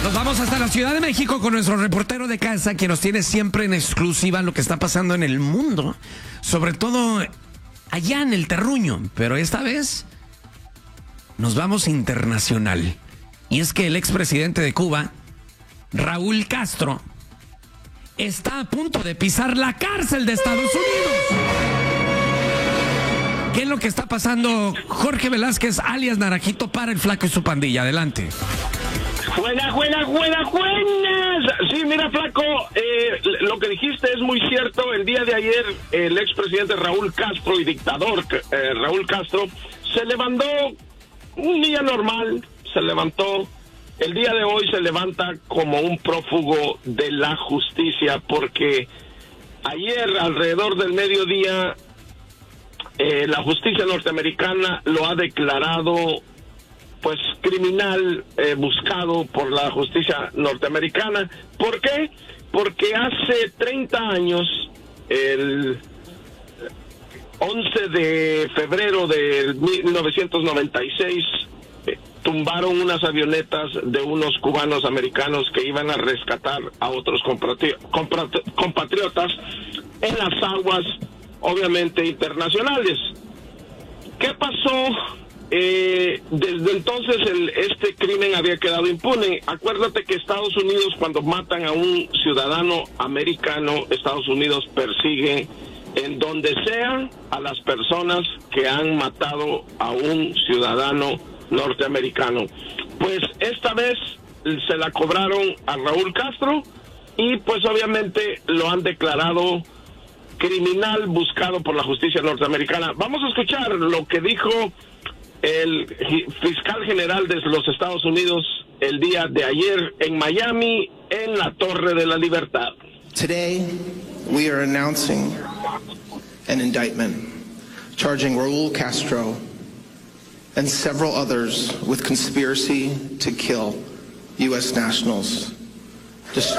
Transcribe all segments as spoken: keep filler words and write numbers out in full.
Nos vamos hasta la Ciudad de México con nuestro reportero de casa, quien nos tiene siempre en exclusiva lo que está pasando en el mundo, sobre todo allá en el terruño, pero esta vez nos vamos internacional. Y es que el expresidente de Cuba, Raúl Castro, está a punto de pisar la cárcel de Estados Unidos. ¿Qué es lo que está pasando? Jorge Velázquez, alias Naranjito, para el Flaco y su pandilla. Adelante. Buenas, buenas, buenas, buenas. Sí, mira, Flaco, eh, lo que dijiste es muy cierto. El día de ayer, el expresidente Raúl Castro y dictador eh, Raúl Castro se levantó un día normal, se levantó. El día de hoy se levanta como un prófugo de la justicia, porque ayer, alrededor del mediodía, eh, la justicia norteamericana lo ha declarado pues criminal, eh, buscado por la justicia norteamericana. ¿Por qué? Porque hace treinta años, el once de febrero de mil novecientos noventa y seis, eh, tumbaron unas avionetas de unos cubanos americanos que iban a rescatar a otros compatri- compatri- compatriotas en las aguas, obviamente, internacionales. ¿Qué pasó? Eh, desde entonces el, este crimen había quedado impune. Acuérdate que Estados Unidos, cuando matan a un ciudadano americano, Estados Unidos persigue en donde sea a las personas que han matado a un ciudadano norteamericano. Pues esta vez se la cobraron a Raúl Castro y pues obviamente lo han declarado criminal, buscado por la justicia norteamericana. Vamos a escuchar lo que dijo el fiscal general de los Estados Unidos el día de ayer en Miami, en la Torre de la Libertad. Today, we are announcing an indictment charging Raúl Castro and several others with conspiracy to kill U S nationals. Just...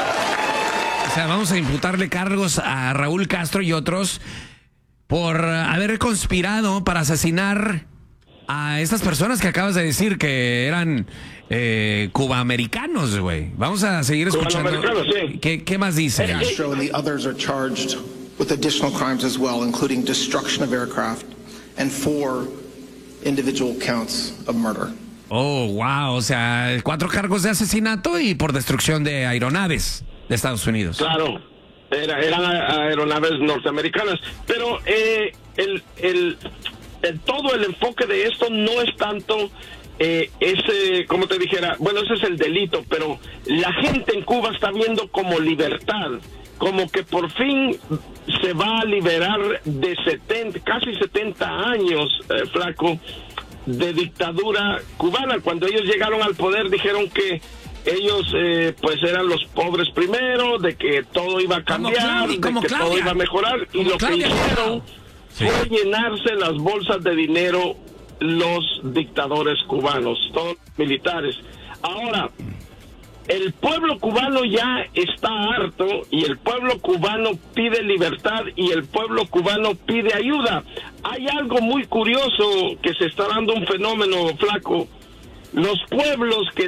O sea, vamos a imputarle cargos a Raúl Castro y otros por haber conspirado para asesinar a estas personas que acabas de decir que eran eh, cubaamericanos, güey. Vamos a seguir escuchando. Sí. ¿Qué, ¿Qué más dice? Castro and the others are charged with additional crimes as well, including destruction of aircraft and four individual counts of murder. Oh, wow. O sea, cuatro cargos de asesinato y por destrucción de aeronaves de Estados Unidos. Claro, era, eran aeronaves norteamericanas. Pero eh, el, el, el todo el enfoque de esto no es tanto eh, ese, como te dijera, bueno, ese es el delito, pero la gente en Cuba está viendo como libertad, como que por fin se va a liberar de setenta, casi setenta años, eh, Flaco, de dictadura cubana. Cuando ellos llegaron al poder dijeron que ellos eh, pues eran los pobres primero, de que todo iba a cambiar, de que Claudia. todo iba a mejorar, y como lo Claudia. que hicieron sí. fue llenarse las bolsas de dinero los dictadores cubanos, todos los militares. Ahora, el pueblo cubano ya está harto, y el pueblo cubano pide libertad, y el pueblo cubano pide ayuda. Hay algo muy curioso que se está dando, un fenómeno, Flaco. Los pueblos que